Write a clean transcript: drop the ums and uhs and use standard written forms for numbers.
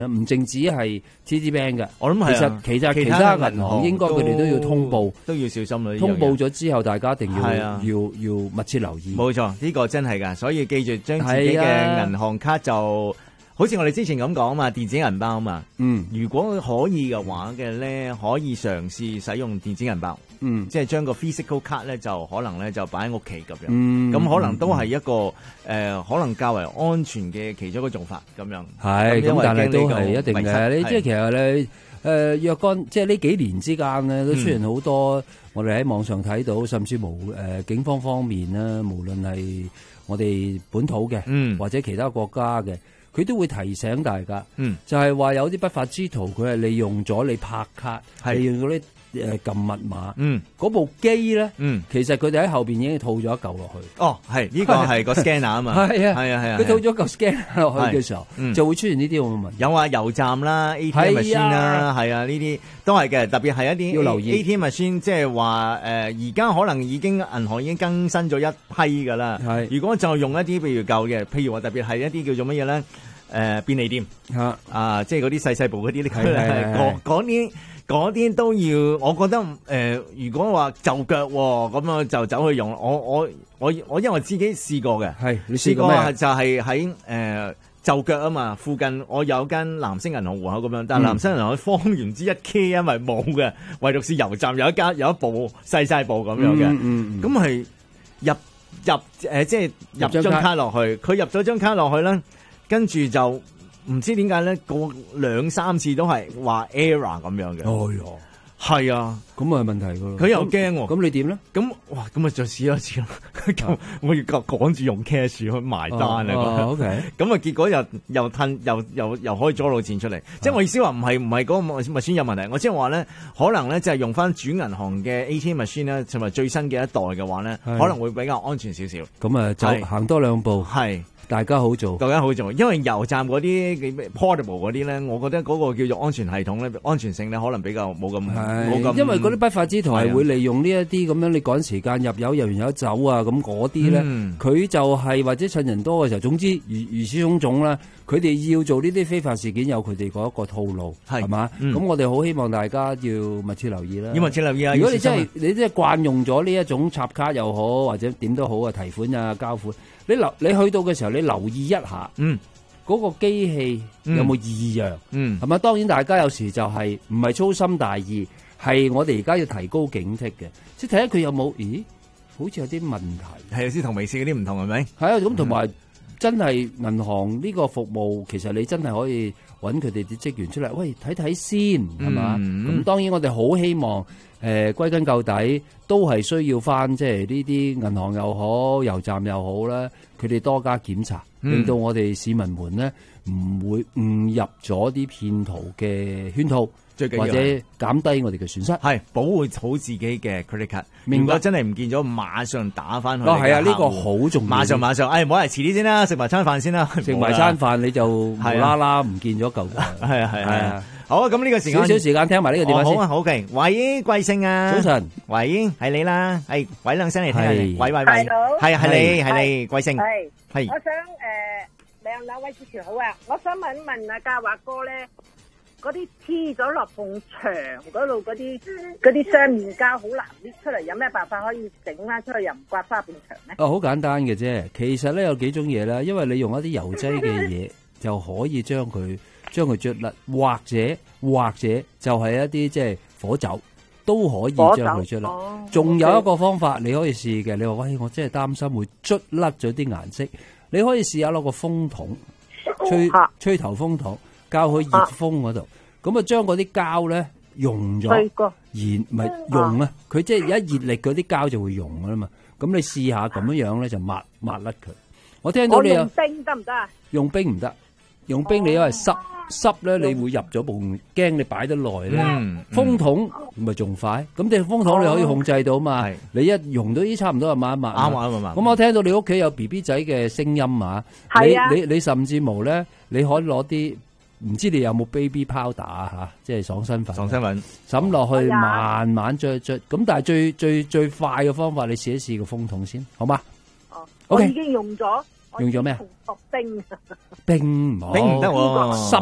唔淨止係 TD Bank 嘅， 我諗係其實其他銀行應該佢哋都要通報， 都要小心啦。 通報咗之後，大家一定要密切留意。 冇錯，呢個真係㗎，所以記住將自己嘅銀行卡就好似我哋之前咁講啊嘛，電子銀包啊嘛。如果可以嘅話嘅咧，可以嘗試使用電子銀包。即係將個 physical 卡咧，就可能咧就擺喺屋企咁樣。咁可能都係一個可能較為安全嘅其中一個做法咁樣。 係咁，但係都係一定嘅。你即係其實咧若干即係呢幾年之間咧，都出現好多我哋喺網上睇到，甚至無警方面啦，無論係我哋本土嘅，或者其他國家嘅，佢都會提醒大家，就係話有啲不法之徒佢係利用咗你拍卡，利用咗啲撳密碼，嗰部機咧，其實佢哋喺後邊已經套咗一嚿落去。 哦，係呢個係個 scanner 啊嘛，係啊， 佢套咗嚿 scanner 落去嘅時候，就會出現呢啲咁嘅問題。 有啊，油站啦 ，ATM machine 啦，係啊，呢啲都係嘅，特別係一啲要留意 ATM machine，即係話而家可能已經銀行已經更新咗一批㗎啦。如果就用一啲譬如舊嘅，譬如話特別係一啲叫做乜嘢咧？便利店即係嗰啲細部嗰啲咧，嗰啲都要，我覺得如果話就腳咁樣就走去用，我因為我自己試過嘅， 你試過咩？ 就係喺就腳啊嘛，附近我有間藍色銀行戶口咁樣，但係藍色銀行方圓之1K，因為冇嘅，唯獨是油站有一部細部咁樣嘅，咁係即係入張卡落去，佢入咗張卡落去咧，跟住就。唔知點解咧，過2-3次都係話 error 咁樣嘅。哦喲，係啊，咁啊問題㗎。佢又驚喎，咁你點咧？咁咪再試一次咯。我要趕住用 cash 去埋單啊。OK，咁啊結果又可以攞到錢出嚟。即係我意思話唔係嗰個 machine 有問題，我即係話咧，可能咧就係用翻主銀行嘅 ATM machine 咧，同埋最新嘅一代嘅話咧，可能會比較安全少少。咁啊，就行多2步。係。大家好做，因為油站嗰啲 portable 嗰啲咧，我覺得嗰個叫做安全系統咧，安全性咧可能比較冇咁。因為嗰啲不法之徒係會利用呢一啲咁樣，你趕時間入完油走啊，咁嗰啲咧，佢就係或者趁人多嘅時候，總之如此種種啦，佢哋要做呢啲非法事件，有佢哋嗰一個套路，係嘛？咁我哋好希望大家要密切留意啦。要密切留意啊！如果你真係慣用咗呢一種插卡又好，或者點都好啊，提款啊、交款。你去到嘅時候，你留意一下，嗰個機器有冇異樣，係咪？當然大家有時就係唔係粗心大意，係我哋而家要提高警惕嘅，即係睇下佢有冇，咦，好似有啲問題，係有啲同微視嗰啲唔同，係咪？係啊，咁同埋真係銀行呢個服務，其實你真係可以揾佢哋啲職員出嚟，喂，睇睇先，係嘛？咁當然我哋好希望。歸根究底都係需要翻，即係呢啲銀行又好，油站又好啦，佢哋多加檢查，令到我哋市民們呢唔會誤入咗啲騙徒嘅圈套，或者減低我哋嘅損失，係保護好自己嘅 credit card。如果真係唔見咗，馬上打翻去。係啊，呢個好重要。馬上，唔好嚟遲啲先啦，食埋餐飯先啦。食埋餐飯你就無啦啦唔見咗嚿。係啊。好啊，咁呢個時間少少時間聽埋呢個電話先。好啊，好嘅。喂，貴姓啊？早晨。喂，係你啦。係，喂兩聲嚟聽下。喂。係你，貴姓？係。 我想兩位主持好啊，我想問阿嘉華哥咧，嗰啲黐咗落埲牆嗰度嗰啲雙面膠好難搣出嚟，有咩辦法可以整翻出去又唔刮花埲牆咧？ 好簡單嘅啫。其實咧有幾種嘢啦，因為你用一啲油劑嘅嘢就可以將佢捽甩，或者就係一啲即係火酒都可以將佢捽甩。仲有一個方法你可以試嘅，你話喂，我真係擔心會捽甩咗啲顏色，你可以試下攞個風筒吹頭風筒，交去熱風嗰度，咁啊將嗰啲膠咧溶咗，唔係溶啊，佢即係一熱力嗰啲膠就會溶噶啦嘛。咁你試下咁樣咧就抹甩佢。我聽到你用冰得唔得啊？ 用冰唔得，用冰你因為濕咧，你會入咗部，驚你擺得耐咧。風筒咪仲快，咁你風筒你可以控制到嘛？你一溶到差唔多就抹一抹。啱。咁我聽到你屋企有 BB 仔嘅聲音啊，你甚至無咧，你可以攞啲唔知你有冇 baby powder 嚇，即係爽身粉。揼落去慢慢捽。咁但係最快嘅方法，你試一試個風筒先，好嗎？ 我已經用咗。 用咗咩啊？ 冰冰唔得喎，濕